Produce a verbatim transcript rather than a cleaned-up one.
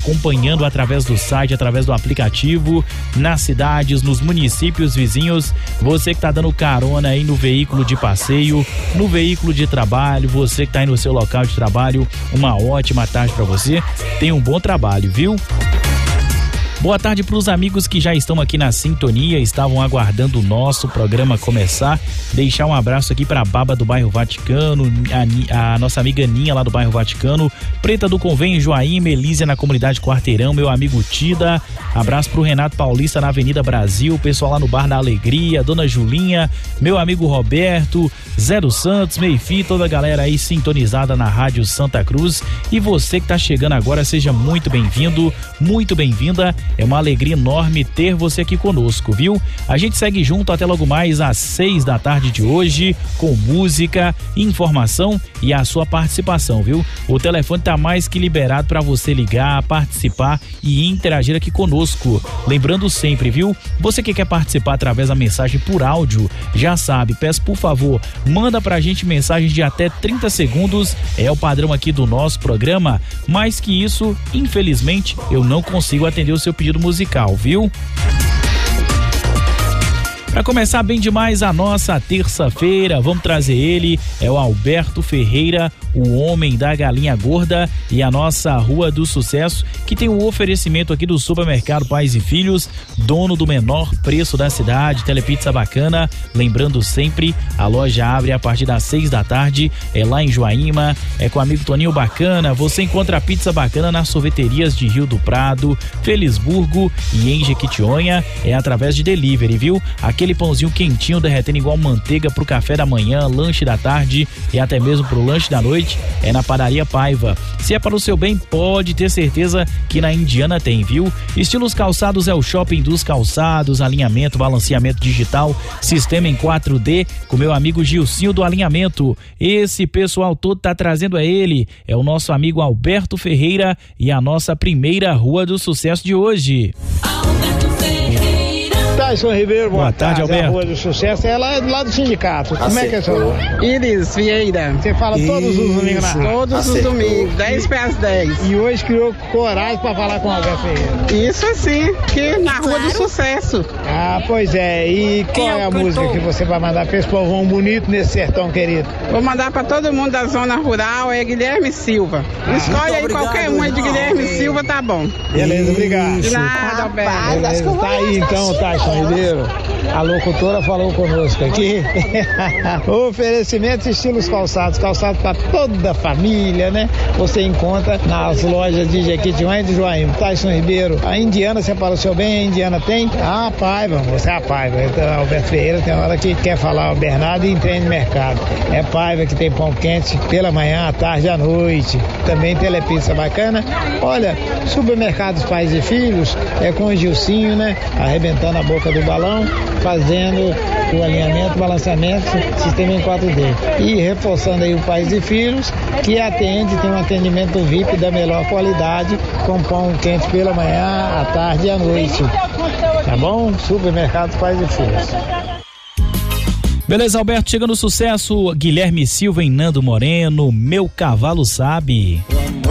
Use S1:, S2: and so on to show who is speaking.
S1: acompanhando através do site, através do aplicativo, nas cidades, nos municípios vizinhos, você que tá dando carona aí no veículo de passeio, no veículo de trabalho, você que tá aí no seu local de trabalho, uma ótima tarde para você, tenha um bom trabalho, viu? Boa tarde para os amigos que já estão aqui na sintonia, estavam aguardando o nosso programa começar. Deixar um abraço aqui para a Baba do bairro Vaticano, a, a nossa amiga Ninha lá do bairro Vaticano, Preta do Convênio, Joaíma, Elísia na comunidade Quarteirão, meu amigo Tida. Abraço pro Renato Paulista na Avenida Brasil, o pessoal lá no Bar da Alegria, Dona Julinha, meu amigo Roberto, Zé dos Santos, Meifi, toda a galera aí sintonizada na Rádio Santa Cruz. E você que tá chegando agora, seja muito bem-vindo, muito bem-vinda. É uma alegria enorme ter você aqui conosco, viu? A gente segue junto até logo mais às seis da tarde de hoje, com música, informação e a sua participação, viu? O telefone tá mais que liberado para você ligar, participar e interagir aqui conosco. Lembrando sempre, viu? Você que quer participar através da mensagem por áudio, já sabe, peço por favor, manda pra gente mensagem de até trinta segundos, é o padrão aqui do nosso programa. Mais que isso, infelizmente, eu não consigo atender o seu pedido musical, viu? Para começar bem demais a nossa terça-feira, vamos trazer ele, é o Alberto Ferreira, o homem da galinha gorda, e a nossa Rua do Sucesso, que tem um oferecimento aqui do Supermercado Pais e Filhos, dono do menor preço da cidade, Telepizza Bacana. Lembrando sempre, a loja abre a partir das seis da tarde, é lá em Joaíma, é com o amigo Toninho Bacana. Você encontra a pizza bacana nas sorveterias de Rio do Prado, Felisburgo e em Jequitinhonha, é através de delivery, viu? Aquele pãozinho quentinho derretendo igual manteiga pro café da manhã, lanche da tarde e até mesmo pro lanche da noite, é na Padaria Paiva. Se é para o seu bem, pode ter certeza que na Indiana tem, viu? Estilos Calçados é o shopping dos calçados, alinhamento, balanceamento digital, sistema em quatro D, com meu amigo Gilcinho do Alinhamento. Esse pessoal todo tá trazendo a ele, é o nosso amigo Alberto Ferreira e a nossa primeira Rua do Sucesso de hoje.
S2: Alberto Ferreira. Tyson Ribeiro, boa, boa tarde, tarde, Alberto. A Rua do Sucesso é lá do lado do sindicato. Como Acertou. É que é seu nome?
S3: Iris Vieira.
S2: Você fala Isso. todos os domingos na rádio?
S3: Todos Acertou. Os domingos, dez para as dez.
S2: E hoje criou coragem para falar com o Alberto Ferreira.
S3: Isso sim, que na Rua do Sucesso.
S2: Ah, pois é. E qual Quem é a música cantor? Que você vai mandar para esse povão bonito nesse sertão querido?
S3: Vou mandar para todo mundo da zona rural, é Guilherme Silva. Ah, Escolhe aí obrigado, qualquer uma de Guilherme ah, Silva, tá bom.
S2: Beleza, obrigado.
S3: De nada, Alberto.
S2: Beleza, tá aí então, Tyson Ribeiro. A locutora falou conosco aqui. Oferecimentos Estilos Calçados, calçados para toda a família, né? Você encontra nas lojas de Jequitinhonha e de Joaíma. Tyson Ribeiro, a Indiana, você para o seu bem, a Indiana tem? Ah, Paiva, você é a Paiva. Então, Alberto Ferreira tem hora que quer falar o Bernardo e entende mercado. É Paiva que tem pão quente pela manhã, à tarde, à noite. Também Telepizza Bacana. Olha, Supermercados Pais e Filhos é com o Gilcinho, né? Arrebentando a boca do balão, fazendo o alinhamento, balanceamento, sistema em quatro D. E reforçando aí o Pais e Filhos, que atende, tem um atendimento V I P da melhor qualidade, com pão quente pela manhã, à tarde e à noite. Tá bom? Supermercados Pais e Filhos.
S1: Beleza, Alberto, chegando no sucesso, Guilherme Silva e Nando Moreno, Meu Cavalo Sabe.